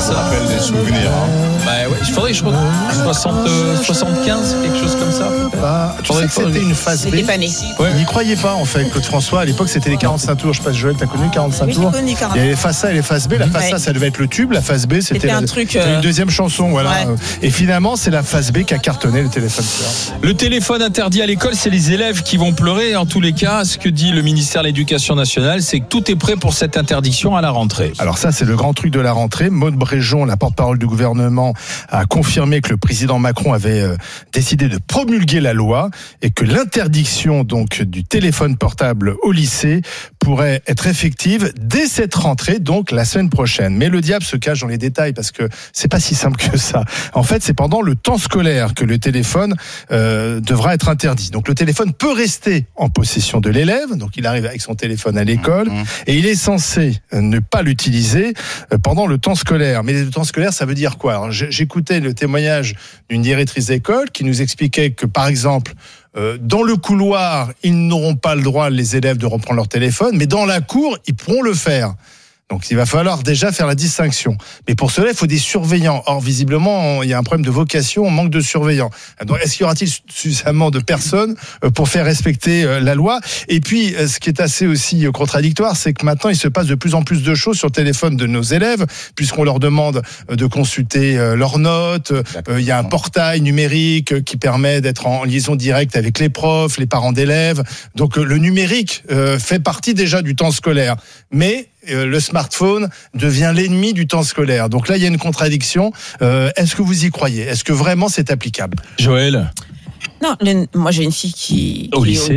Ça vous rappelle des souvenirs. Bah ouais, il faudrait que je 75, quelque chose comme ça. Tu sais que c'était une phase B. C'était pas né. Ouais. Il n'y croyait pas en fait, Claude François. À l'époque, c'était les 45 tours. Je sais pas, Joël, t'as connu 45 tours? J'ai connu 45. Il y avait les phases A et les phases B. La phase A, ça devait être le tube. La phase B, c'était un truc. Une deuxième chanson, voilà. Ouais. Et finalement, c'est la phase B qui a cartonné le téléphone. Le téléphone interdit à l'école, c'est les élèves qui vont pleurer. En tous les cas, ce que dit le ministère de l'Éducation nationale, c'est que tout est prêt pour cette interdiction à la rentrée. Alors ça, c'est le grand truc de la rentrée. Maude Bréjon, la porte-parole du gouvernement, a confirmé que le président Macron avait décidé de promulguer la loi et que l'interdiction donc du téléphone portable au lycée pourrait être effective dès cette rentrée, donc la semaine prochaine. Mais le diable se cache dans les détails parce que c'est pas si simple que ça. En fait, c'est pendant le temps scolaire que le téléphone devra être interdit. Donc le téléphone peut rester en possession de l'élève, donc il arrive avec son téléphone à l'école et il est censé ne pas l'utiliser pendant le temps scolaire. Mais le temps scolaire, ça veut dire quoi? Alors, j'écoutais le témoignage d'une directrice d'école qui nous expliquait que, par exemple, dans le couloir, ils n'auront pas le droit, les élèves, de reprendre leur téléphone, mais dans la cour, ils pourront le faire. Donc il va falloir déjà faire la distinction. Mais pour cela, il faut des surveillants. Or, visiblement, il y a un problème de vocation, on manque de surveillants. Donc, est-ce qu'il y aura-t-il suffisamment de personnes pour faire respecter la loi? Et puis, ce qui est assez aussi contradictoire, c'est que maintenant, il se passe de plus en plus de choses sur le téléphone de nos élèves, puisqu'on leur demande de consulter leurs notes. Il y a un portail numérique qui permet d'être en liaison directe avec les profs, les parents d'élèves. Donc, le numérique fait partie déjà du temps scolaire. Mais le smartphone devient l'ennemi du temps scolaire. Donc là, il y a une contradiction. Est-ce que vous y croyez? Est-ce que vraiment c'est applicable? Joël? Non, moi j'ai une fille qui est au lycée.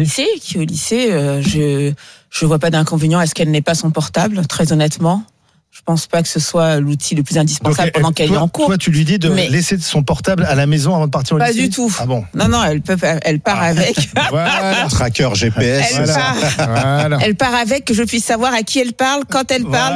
Je vois pas d'inconvénient à ce qu'elle n'ait pas son portable, très honnêtement. Je pense pas que ce soit l'outil le plus indispensable pendant qu'elle est en cours. Toi, tu lui dis de laisser son portable à la maison avant de partir au lycée? Pas du tout. Ah bon? Non, elle part avec. Voilà. Tracker GPS. Elle part avec, que je puisse savoir à qui elle parle, quand elle parle,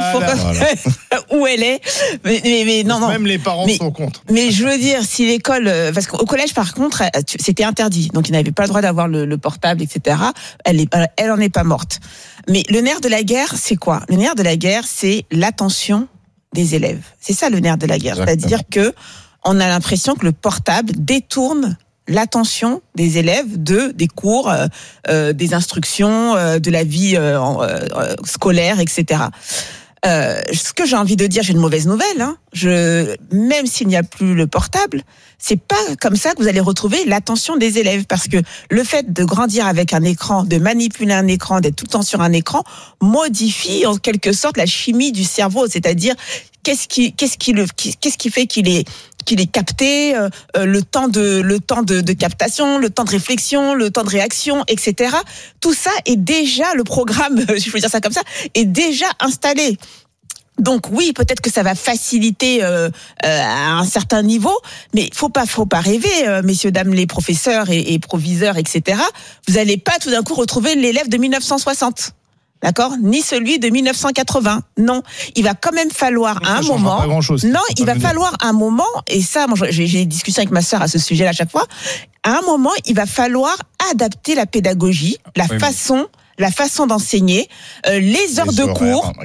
où elle est. Mais non. Même les parents sont contre. Mais je veux dire, si l'école, parce qu'au collège, par contre, c'était interdit. Donc, ils n'avaient pas le droit d'avoir le portable, etc. Elle en est pas morte. Mais le nerf de la guerre, c'est quoi? Le nerf de la guerre, c'est l'attention des élèves. C'est ça le nerf de la guerre. Exactement. C'est-à-dire que on a l'impression que le portable détourne l'attention des élèves des cours, des instructions, de la vie scolaire, etc. Ce que j'ai envie de dire, j'ai une mauvaise nouvelle. Même s'il n'y a plus le portable, c'est pas comme ça que vous allez retrouver l'attention des élèves, parce que le fait de grandir avec un écran, de manipuler un écran, d'être tout le temps sur un écran, modifie en quelque sorte la chimie du cerveau. C'est-à-dire qu'est-ce qui fait qu'il est capté, le temps de captation, le temps de réflexion, le temps de réaction, etc. Tout ça est déjà, le programme, je peux dire ça comme ça, est déjà installé. Donc oui, peut-être que ça va faciliter à un certain niveau, mais faut pas rêver, messieurs, dames, les professeurs et proviseurs, etc. Vous allez pas tout d'un coup retrouver l'élève de 1960. D'accord? Ni celui de 1980. Non. Il va quand même falloir à un moment. Pas grand-chose. Non, il va falloir un moment, et ça, moi, j'ai des discussions avec ma sœur à ce sujet-là à chaque fois. À un moment, il va falloir adapter la pédagogie, la façon d'enseigner, les heures de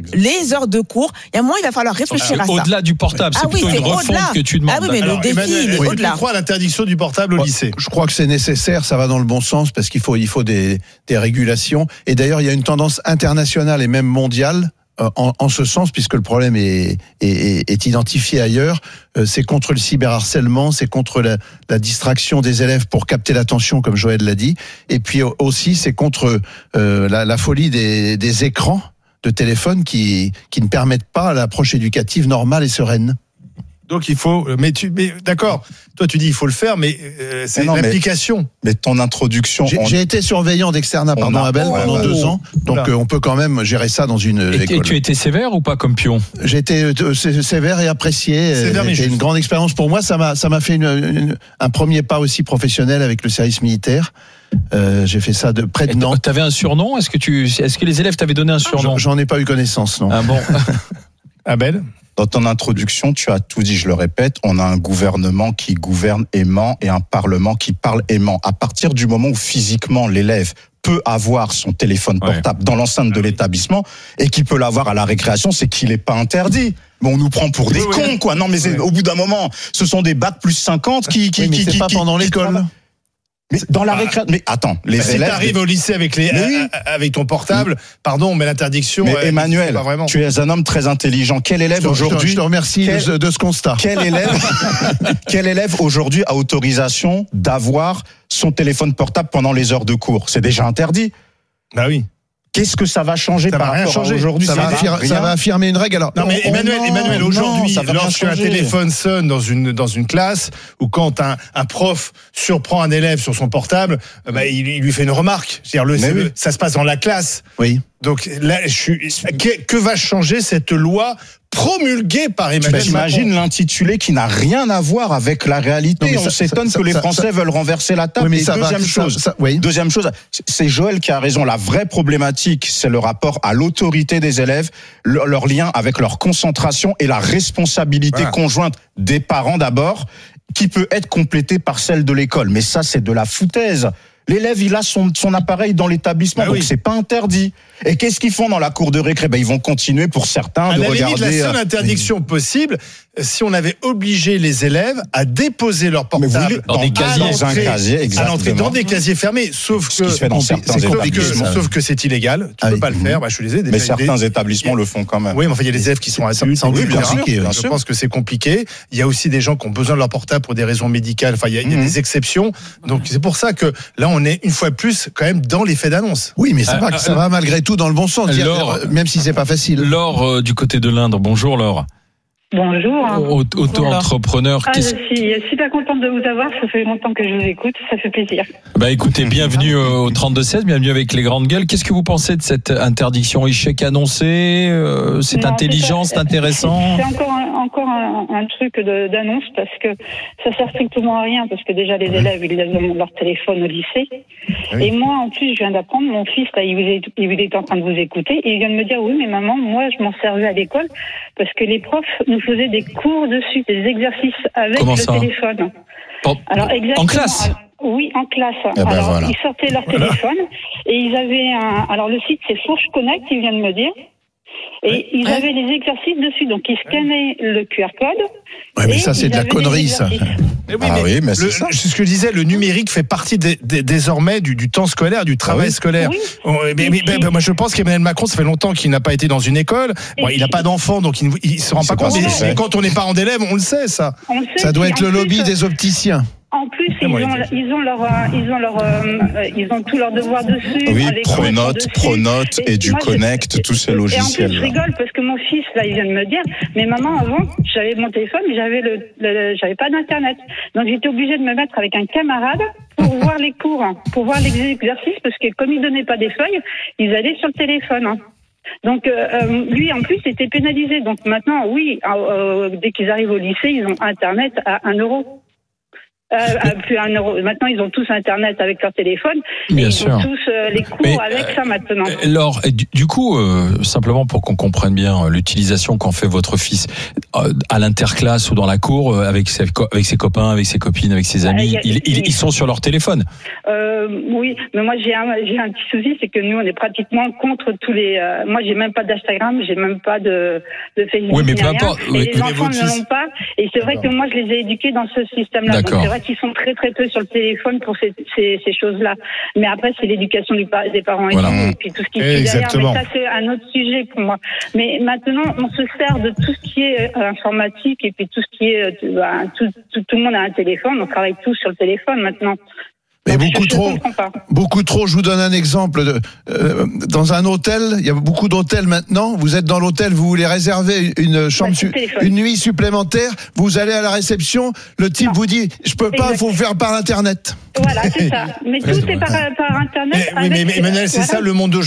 cours. Il y a un moment, il va falloir réfléchir à ça. Au-delà du portable, c'est plutôt une refonte que tu demandes. Ah oui, mais le défi, il est au-delà. Tu crois à l'interdiction du portable au lycée? Je crois que c'est nécessaire, ça va dans le bon sens, parce qu'il faut des régulations. Et d'ailleurs, il y a une tendance internationale et même mondiale en ce sens, puisque le problème est identifié ailleurs. C'est contre le cyberharcèlement, c'est contre la distraction des élèves pour capter l'attention, comme Joël l'a dit. Et puis aussi, c'est contre la folie des écrans de téléphone qui ne permettent pas l'approche éducative normale et sereine. Donc il faut, mais d'accord. Toi tu dis il faut le faire, mais c'est l'application. Mais ton introduction. J'ai été surveillant d'externat, Abel, pendant 2 ans. Donc on peut quand même gérer ça dans une école. Et tu étais sévère ou pas comme pion? J'ai été sévère et apprécié. C'était une grande expérience pour moi. Ça m'a fait un premier pas aussi professionnel avec le service militaire. J'ai fait ça de près de Nantes. T'avais un surnom? Est-ce que les élèves t'avaient donné un surnom? J'en ai pas eu connaissance, non. Ah bon? Abel? Dans ton introduction, tu as tout dit, je le répète, on a un gouvernement qui gouverne aimant et un parlement qui parle aimant. À partir du moment où physiquement l'élève peut avoir son téléphone portable dans l'enceinte de l'établissement et qui peut l'avoir à la récréation, c'est qu'il n'est pas interdit. Mais on nous prend pour des cons, quoi. Non, mais au bout d'un moment, ce sont des bacs plus 50 qui mais c'est pas pendant l'école. Mais dans la récréation. Mais attends, les si élèves. Si t'arrives au lycée avec avec ton portable, pardon, mais l'interdiction. Mais Emmanuel, tu es un homme très intelligent. Quel élève aujourd'hui? Je te remercie de ce constat. Quel élève aujourd'hui a autorisation d'avoir son téléphone portable pendant les heures de cours? C'est déjà interdit. Bah oui. Qu'est-ce que ça va changer par rapport à aujourd'hui? Ça va affirmer une règle. Alors, non, mais Emmanuel, aujourd'hui, lorsqu'un téléphone sonne dans une classe, ou quand un prof surprend un élève sur son portable, il lui fait une remarque. C'est-à-dire, ça se passe dans la classe. Oui. Donc là, que va changer cette loi promulguée par Emmanuel Macron? J'imagine l'intitulé qui n'a rien à voir avec la réalité. On s'étonne que les Français veulent renverser la table. Oui, mais deuxième chose, c'est Joël qui a raison. La vraie problématique, c'est le rapport à l'autorité des élèves, leur lien avec leur concentration et la responsabilité conjointe des parents d'abord, qui peut être complétée par celle de l'école. Mais ça, c'est de la foutaise. L'élève, il a son appareil dans l'établissement, donc c'est pas interdit. Et qu'est-ce qu'ils font dans la cour de récré? Ils vont continuer pour certains de regarder. La seule interdiction possible, si on avait obligé les élèves à déposer leur portable dans des casiers, à l'entrée, dans des casiers fermés, sauf que c'est illégal. Tu peux pas le faire. Je suis désolé. Mais certains établissements le font quand même. Oui, mais enfin, il y a des élèves qui sont adultes. Je pense que c'est compliqué. Il y a aussi des gens qui ont besoin de leur portable pour des raisons médicales. Enfin, il y a des exceptions. Donc c'est pour ça que là, on est une fois plus quand même dans les faits d'annonce. Oui, mais ça va malgré tout dans le bon sens, même si c'est pas facile. Laure, du côté de l'Indre. Bonjour Laure. Bonjour. Auto-entrepreneur. Je suis super contente de vous avoir. Ça fait longtemps que je vous écoute. Ça fait plaisir. Écoutez, bienvenue au 32-16. Bienvenue avec les grandes gueules. Qu'est-ce que vous pensez de cette interdiction? Échec annoncé? C'est intelligent? C'est intéressant? C'est encore un truc d'annonce parce que ça sert strictement à rien parce que déjà les élèves ils ont leur téléphone au lycée. Et moi en plus je viens d'apprendre, mon fils là il est en train de vous écouter et il vient de me dire oui mais maman moi je m'en servais à l'école parce que les profs nous faisaient des cours dessus, des exercices avec le téléphone. Alors exactement. En classe? Oui, en classe. Ils sortaient leur téléphone et ils avaient alors le site c'est Fourche Connect, il vient de me dire. Et ils avaient les exercices dessus, donc ils scannaient le QR code. Ouais, mais ça c'est de la connerie ça. Mais c'est ça. C'est ce que je disais, le numérique fait partie désormais du temps scolaire, du travail scolaire. Oui. Moi je pense qu'Emmanuel Macron, ça fait longtemps qu'il n'a pas été dans une école. Il n'a pas d'enfants, donc il se rend pas compte. Mais quand on est parent d'élèves, on le sait ça. Ça doit être le lobby des opticiens. En plus, ils ont tous leurs devoirs dessus. Oui, Pronote, EduConnect, tous ces logiciels. Et en plus, je rigole parce que mon fils, là, il vient de me dire, mais maman, avant, j'avais mon téléphone, mais j'avais pas d'internet. Donc, j'étais obligée de me mettre avec un camarade pour voir les cours, pour voir les exercices, parce que comme ils donnaient pas des feuilles, ils allaient sur le téléphone. Donc lui en plus était pénalisé. Donc maintenant, oui, dès qu'ils arrivent au lycée, ils ont internet à 1 euro. Plus 1 euro. Maintenant, ils ont tous Internet avec leur téléphone. Bien ils sûr. ont tous les cours avec ça maintenant. Laure, du coup, simplement pour qu'on comprenne bien l'utilisation qu'en fait votre fils à l'interclasse ou dans la cour avec ses copains, avec ses copines, avec ses amis, ils sont sur leur téléphone. Oui, mais moi j'ai un petit souci, c'est que nous on est pratiquement contre tous les. Moi j'ai même pas d'Instagram, j'ai même pas de Facebook. Oui, mais peu importe. Et les enfants ne l'ont pas. Et c'est vrai que moi je les ai éduqués dans ce système-là. D'accord. C'est vrai qu'ils sont très très peu sur le téléphone pour ces choses-là. Mais après c'est l'éducation des parents et puis tout ce qui est derrière. Mais ça c'est un autre sujet pour moi. Mais maintenant on se sert de tout ce qui est informatique et puis tout ce qui est tout le monde a un téléphone. On travaille tous sur le téléphone maintenant. Mais beaucoup trop. Je vous donne un exemple. Dans un hôtel, il y a beaucoup d'hôtels maintenant. Vous êtes dans l'hôtel, vous voulez réserver une chambre, une nuit supplémentaire. Vous allez à la réception, le type vous dit, je peux pas, il faut faire par Internet. Voilà, c'est ça. Mais tout est par Internet. Mais Emmanuel, c'est ça le monde